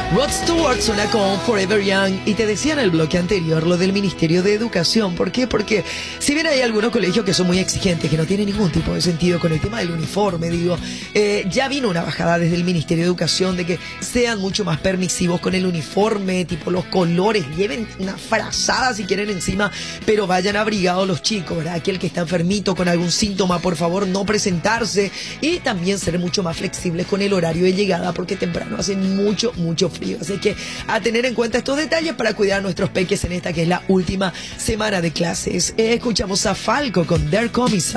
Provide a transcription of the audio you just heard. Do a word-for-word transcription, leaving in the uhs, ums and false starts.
Rod Stewart suena con Forever Young y te decía en el bloque anterior lo del Ministerio de Educación. ¿Por qué? Porque si bien hay algunos colegios que son muy exigentes, que no tienen ningún tipo de sentido con el tema del uniforme, digo, eh, ya vino una bajada desde el Ministerio de Educación de que sean mucho más permisivos con el uniforme, tipo los colores, lleven una frazada si quieren encima, pero vayan abrigados los chicos, ¿verdad? Aquel que está enfermito con algún síntoma, por favor, no presentarse y también ser mucho más flexibles con el horario de llegada porque temprano hace mucho, mucho frío. Así que a tener en cuenta estos detalles para cuidar a nuestros peques en esta que es la última semana de clases. Eh, escuchamos a Falco con Der Kommissar.